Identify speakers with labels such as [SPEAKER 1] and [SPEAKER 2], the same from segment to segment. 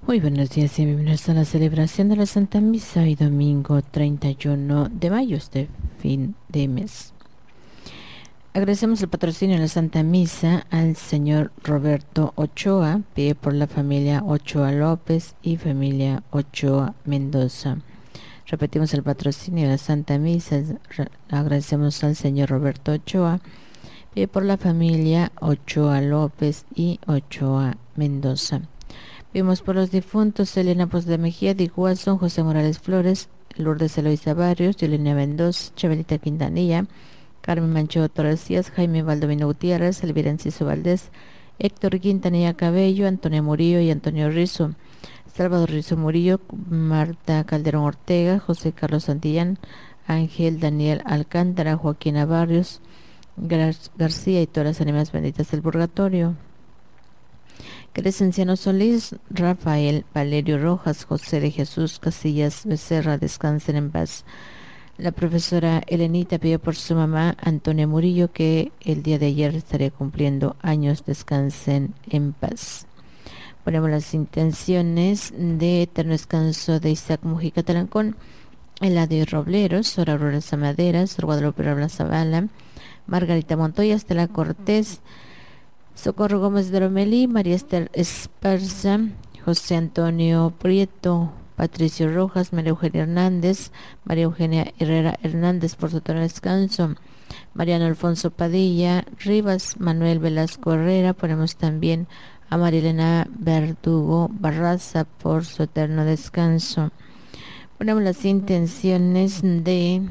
[SPEAKER 1] Muy buenos días y bienvenidos a la celebración de la Santa Misa hoy domingo 31 de mayo, este fin de mes. Agradecemos el patrocinio de la Santa Misa al señor Roberto Ochoa, pide por la familia Ochoa López y familia Ochoa Mendoza. Repetimos el patrocinio de la Santa Misa, agradecemos al señor Roberto Ochoa, pide por la familia Ochoa López y Ochoa Mendoza. Vimos por los difuntos Elena Pos de Mejía, Dick Watson, José Morales Flores, Lourdes Eloisa Barrios, Yolena Mendoza, Chabelita Quintanilla, Carmen Manchego Torres Díaz, Jaime Baldovino Gutiérrez, Elvira Enciso Valdés, Héctor Quintanilla Cabello, Antonio Murillo y Antonio Rizo, Salvador Rizo Murillo, Marta Calderón Ortega, José Carlos Santillán, Ángel Daniel Alcántara, Joaquina Barrios, García y todas las ánimas benditas del purgatorio. Crescenciano Solís, Rafael Valerio Rojas, José de Jesús Casillas Becerra, descansen en paz. La profesora Elenita pidió por su mamá Antonia Murillo, que el día de ayer estaría cumpliendo años, descansen en paz. Ponemos las intenciones de eterno descanso de Isaac Mujica Talancón, Eladio Robleros, Sor Aurora Samaderas, Sor Guadalupe Rabla Zavala, Margarita Montoya, Estela Cortés, Socorro Gómez de Romelí, María Esther Esparza, José Antonio Prieto, Patricio Rojas, María Eugenia Hernández, María Eugenia Herrera Hernández por su eterno descanso, Mariano Alfonso Padilla Rivas, Manuel Velasco Herrera. Ponemos también a María Elena Verdugo Barraza por su eterno descanso. Ponemos las intenciones de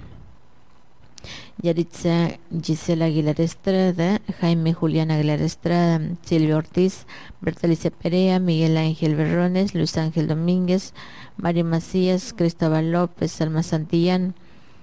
[SPEAKER 1] Yaritza Gisela Aguilar Estrada, Jaime Julián Aguilar Estrada, Silvia Ortiz, Bertalicia Perea, Miguel Ángel Berrones, Luis Ángel Domínguez, Mario Macías, Cristóbal López, Alma Santillán,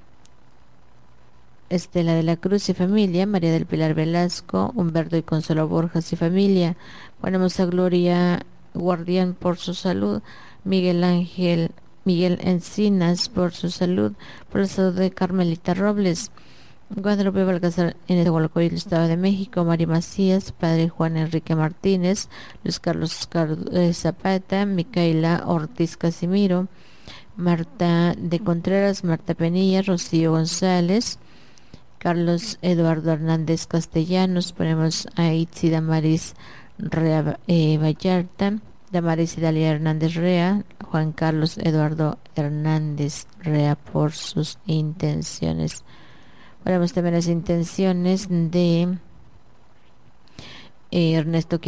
[SPEAKER 1] Estela de la Cruz y familia, María del Pilar Velasco, Humberto y Consuelo Borjas y familia. Ponemos a Gloria Guardián por su salud, Miguel Encinas por su salud, por la salud de Carmelita Robles, Guadalupe Balcázar en el Hualcoy, Estado de México, María Macías, Padre Juan Enrique Martínez, Luis Carlos Zapata, Micaela Ortiz Casimiro, Marta de Contreras, Marta Penilla, Rocío González, Carlos Eduardo Hernández Castellanos. Ponemos a Itzi Damaris Rea Vallarta, Damaris Idalia Hernández Rea, Juan Carlos Eduardo Hernández Rea por sus intenciones. Ponemos también las intenciones de Ernesto